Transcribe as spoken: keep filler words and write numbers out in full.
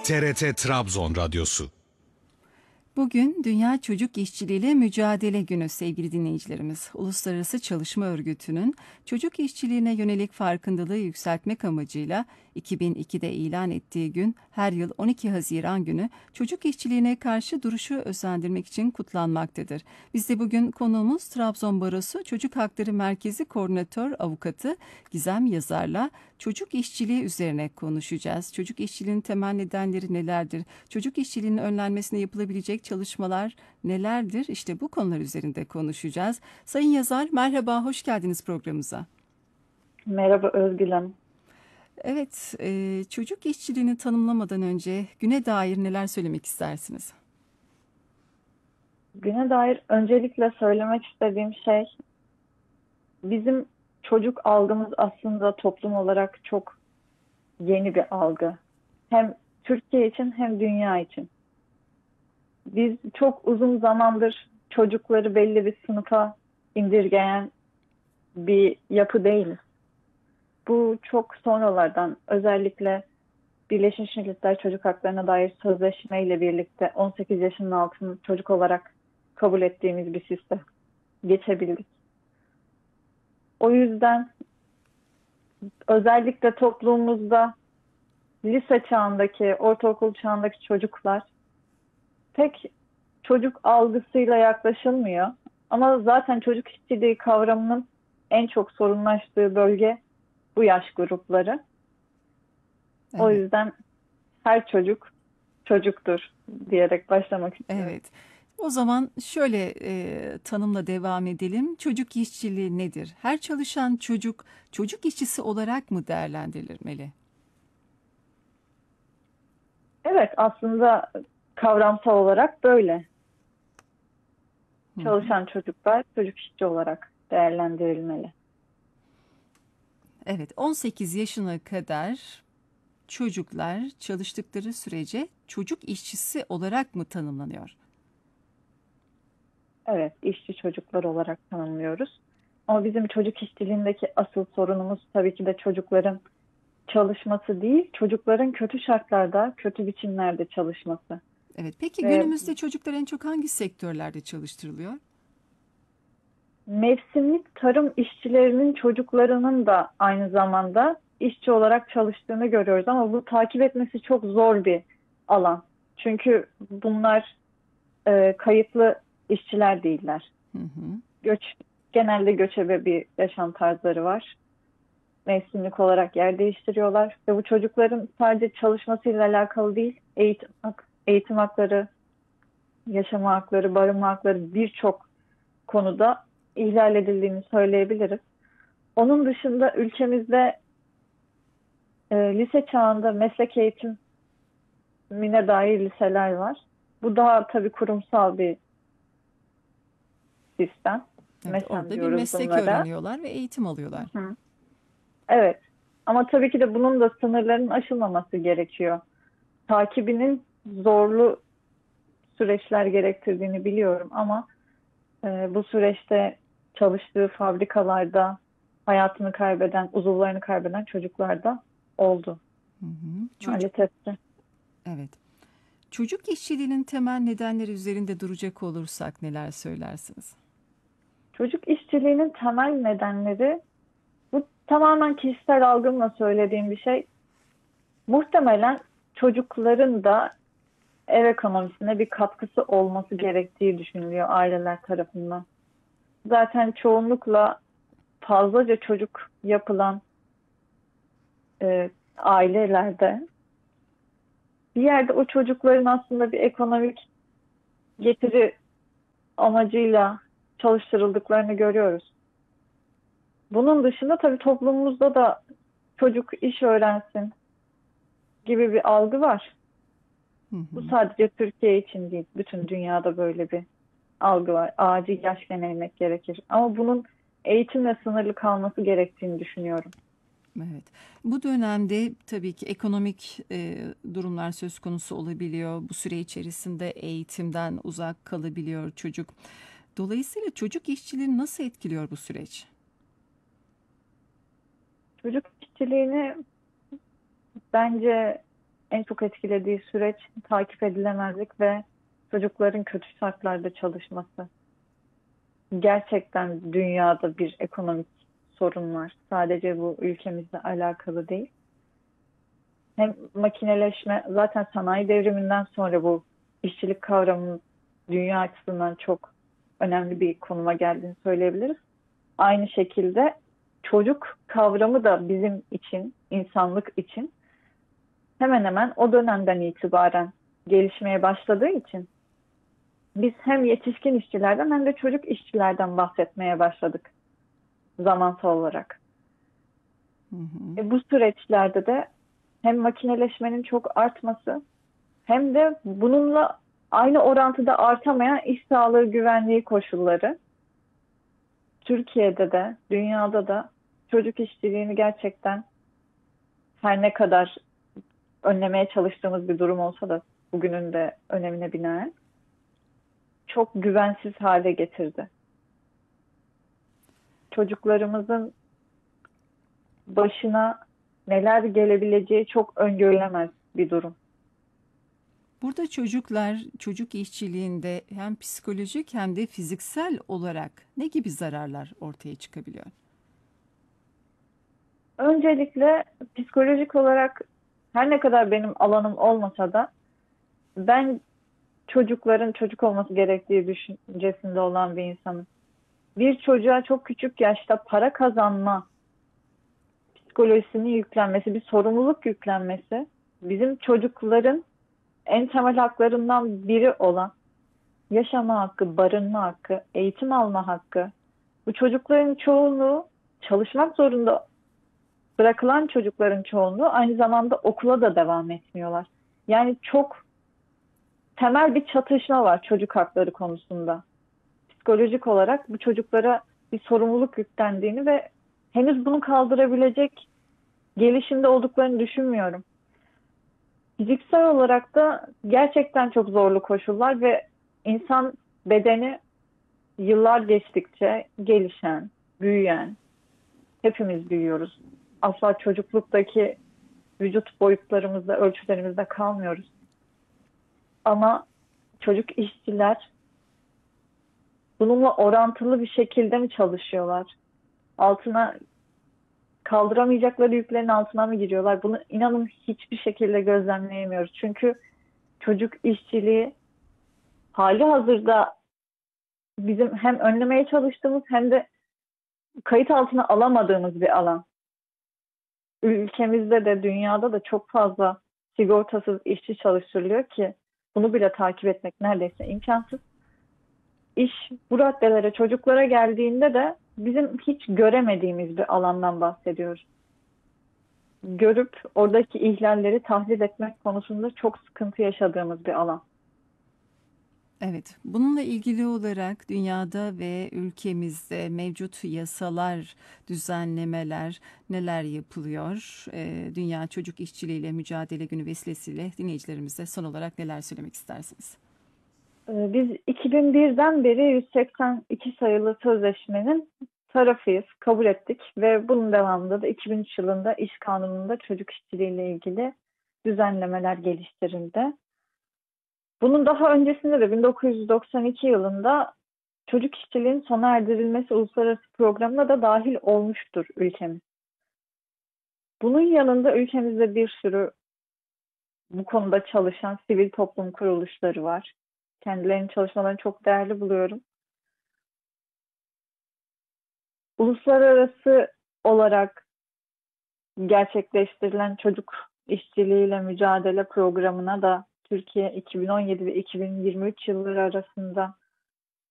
T R T Trabzon Radyosu. Bugün Dünya Çocuk İşçiliğiyle Mücadele Günü sevgili dinleyicilerimiz. Uluslararası Çalışma Örgütü'nün çocuk işçiliğine yönelik farkındalığı yükseltmek amacıyla iki bin ikide ilan ettiği gün her yıl on iki Haziran günü çocuk işçiliğine karşı duruşu özendirmek için kutlanmaktadır. Biz de bugün konuğumuz Trabzon Barosu Çocuk Hakları Merkezi Koordinatör Avukatı Gizem Yazar'la çocuk işçiliği üzerine konuşacağız. Çocuk işçiliğinin temel nedenleri nelerdir? Çocuk işçiliğinin önlenmesine yapılabilecek çalışmalar nelerdir? İşte bu konular üzerinde konuşacağız. Sayın Yazar, merhaba, hoş geldiniz programımıza. Merhaba Özgül Hanım. Evet, e, çocuk işçiliğini tanımlamadan önce güne dair neler söylemek istersiniz? Güne dair öncelikle söylemek istediğim şey, bizim çocuk algımız aslında toplum olarak çok yeni bir algı. Hem Türkiye için hem dünya için. Biz çok uzun zamandır çocukları belli bir sınıfa indirgeyen bir yapı değiliz. Bu çok sonralardan, özellikle Birleşmiş Milletler Çocuk Haklarına dair sözleşme ile birlikte on sekiz yaşının altını çocuk olarak kabul ettiğimiz bir sistem geçebildik. O yüzden özellikle toplumumuzda lise çağındaki, ortaokul çağındaki çocuklar tek çocuk algısıyla yaklaşılmıyor. Ama zaten çocuk işçiliği kavramının en çok sorunlaştığı bölge bu yaş grupları. Evet. O yüzden her çocuk çocuktur diyerek başlamak istiyorum. Evet. O zaman şöyle e, tanımla devam edelim. Çocuk işçiliği nedir? Her çalışan çocuk, çocuk işçisi olarak mı değerlendirilmeli? Evet, aslında kavramsal olarak böyle. Hı hı. Çalışan çocuklar çocuk işçi olarak değerlendirilmeli. Evet, on sekiz yaşına kadar çocuklar çalıştıkları sürece çocuk işçisi olarak mı tanımlanıyor? Evet, işçi çocuklar olarak tanımlıyoruz. Ama bizim çocuk işçiliğindeki asıl sorunumuz tabii ki de çocukların çalışması değil, çocukların kötü şartlarda, kötü biçimlerde çalışması. Evet, peki Ve günümüzde çocuklar en çok hangi sektörlerde çalıştırılıyor? mevsimlik tarım işçilerinin çocuklarının da aynı zamanda işçi olarak çalıştığını görüyoruz ama bu takip etmesi çok zor bir alan. Çünkü bunlar e, kayıtlı işçiler değiller. Hı hı. Göç, genelde göçebe bir yaşam tarzları var. Mevsimlik olarak yer değiştiriyorlar ve bu çocukların sadece çalışmasıyla alakalı değil, eğitim, hak- eğitim hakları, yaşama hakları, barınma hakları birçok konuda ihlal edildiğini söyleyebiliriz. Onun dışında ülkemizde e, lise çağında meslek eğitimine dair liseler var. Bu daha tabii kurumsal bir sistem. Evet, MESEM orada bir diyoruz meslek bunlara. öğreniyorlar ve eğitim alıyorlar. Hı. Evet. Ama tabii ki de bunun da sınırlarının aşılmaması gerekiyor. Takibinin zorlu süreçler gerektirdiğini biliyorum ama e, bu süreçte çalıştığı fabrikalarda hayatını kaybeden, uzuvlarını kaybeden çocuklar da oldu. Hı hı. Çocuk, Maalesef de. evet. Çocuk işçiliğinin temel nedenleri üzerinde duracak olursak neler söylersiniz? Çocuk işçiliğinin temel nedenleri, bu tamamen kişisel algımla söylediğim bir şey. Muhtemelen çocukların da ev ekonomisine bir katkısı olması gerektiği düşünülüyor aileler tarafından. Zaten çoğunlukla fazlaca çocuk yapılan e, ailelerde bir yerde o çocukların aslında bir ekonomik getiri amacıyla çalıştırıldıklarını görüyoruz. Bunun dışında tabii toplumumuzda da çocuk iş öğrensin gibi bir algı var. Hı Bu hı. sadece Türkiye için değil, bütün dünyada böyle bir algı var. Acil yaş denemek gerekir. Ama bunun eğitimle sınırlı kalması gerektiğini düşünüyorum. Evet. Bu dönemde tabii ki ekonomik e, durumlar söz konusu olabiliyor. Bu süre içerisinde eğitimden uzak kalabiliyor çocuk. Dolayısıyla çocuk işçiliğini nasıl etkiliyor bu süreç? Çocuk işçiliğini bence en çok etkilediği süreç takip edilemezlik ve çocukların kötü şartlarda çalışması. Gerçekten dünyada bir ekonomik sorun var. Sadece bu ülkemizle alakalı değil. Hem makineleşme, zaten sanayi devriminden sonra bu işçilik kavramının dünya açısından çok önemli bir konuma geldiğini söyleyebiliriz. Aynı şekilde çocuk kavramı da bizim için, insanlık için hemen hemen o dönemden itibaren gelişmeye başladığı için biz hem yetişkin işçilerden hem de çocuk işçilerden bahsetmeye başladık zamansal olarak. Hı hı. E bu süreçlerde de hem makineleşmenin çok artması hem de bununla aynı orantıda artamayan iş sağlığı güvenliği koşulları Türkiye'de de dünyada da çocuk işçiliğini gerçekten her ne kadar önlemeye çalıştığımız bir durum olsa da bugünün de önemine binaen çok güvensiz hale getirdi. Çocuklarımızın başına neler gelebileceği çok öngörülemez bir durum. Burada çocuklar çocuk işçiliğinde hem psikolojik hem de fiziksel olarak ne gibi zararlar ortaya çıkabiliyor? Öncelikle psikolojik olarak her ne kadar benim alanım olmasa da ben çocukların çocuk olması gerektiği düşüncesinde olan bir insanım. Bir çocuğa çok küçük yaşta para kazanma psikolojisinin yüklenmesi, bir sorumluluk yüklenmesi bizim çocukların en temel haklarından biri olan yaşama hakkı, barınma hakkı, eğitim alma hakkı. Bu çocukların çoğunluğu çalışmak zorunda bırakılan çocukların çoğunluğu aynı zamanda okula da devam etmiyorlar. Yani çok temel bir çatışma var çocuk hakları konusunda. Psikolojik olarak bu çocuklara bir sorumluluk yüklendiğini ve henüz bunu kaldırabilecek gelişimde olduklarını düşünmüyorum. Fiziksel olarak da gerçekten çok zorlu koşullar ve insan bedeni yıllar geçtikçe gelişen, büyüyen, hepimiz büyüyoruz. Asla çocukluktaki vücut boyutlarımızda, ölçülerimizde kalmıyoruz. Ama çocuk işçiler bununla orantılı bir şekilde mi çalışıyorlar? Altına kaldıramayacakları yüklerin altına mı giriyorlar? Bunu inanın hiçbir şekilde gözlemleyemiyoruz. Çünkü çocuk işçiliği hali hazırda bizim hem önlemeye çalıştığımız hem de kayıt altına alamadığımız bir alan. Ülkemizde de dünyada da çok fazla sigortasız işçi çalıştırılıyor ki bunu bile takip etmek neredeyse imkansız. İş bu raddelere, çocuklara geldiğinde de bizim hiç göremediğimiz bir alandan bahsediyoruz. Görüp oradaki ihlalleri tahlil etmek konusunda çok sıkıntı yaşadığımız bir alan. Evet, bununla ilgili olarak dünyada ve ülkemizde mevcut yasalar, düzenlemeler neler yapılıyor? Ee, Dünya Çocuk İşçiliğiyle Mücadele Günü vesilesiyle dinleyicilerimize son olarak neler söylemek istersiniz? Ee, Biz iki bin birden beri yüz seksen iki sayılı sözleşmenin tarafıyız, kabul ettik ve bunun devamında da iki bin üç yılında İş Kanunu'nda çocuk işçiliğiyle ilgili düzenlemeler geliştirildi. Bunun daha öncesinde de bin dokuz yüz doksan iki yılında çocuk işçiliğinin sona erdirilmesi uluslararası programına da dahil olmuştur ülkemiz. Bunun yanında ülkemizde bir sürü bu konuda çalışan sivil toplum kuruluşları var. Kendilerinin çalışmalarını çok değerli buluyorum. Uluslararası olarak gerçekleştirilen çocuk işçiliğiyle mücadele programına da Türkiye iki bin on yedi ve iki bin yirmi üç yılları arasında